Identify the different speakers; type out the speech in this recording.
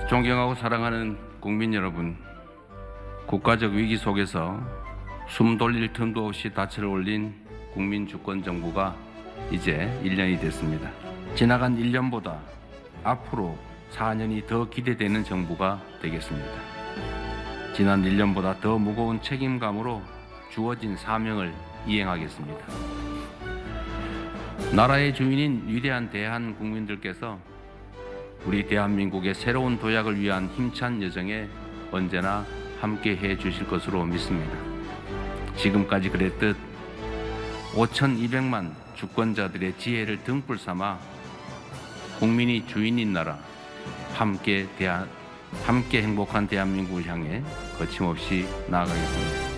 Speaker 1: 존경하고 사랑하는 국민 여러분, 국가적 위기 속에서 숨 돌릴 틈도 없이 닻을 올린 국민주권정부가 이제 1년이 됐습니다. 지나간 1년보다 앞으로 4년이 더 기대되는 정부가 되겠습니다. 지난 1년보다 더 무거운 책임감으로 주어진 사명을 이행하겠습니다. 나라의 주인인 위대한 대한국민들께서 우리 대한민국의 새로운 도약을 위한 힘찬 여정에 언제나 함께해 주실 것으로 믿습니다. 지금까지 그랬듯 5,200만 주권자들의 지혜를 등불 삼아 국민이 주인인 나라, 함께 행복한 대한민국을 향해 거침없이 나아가겠습니다.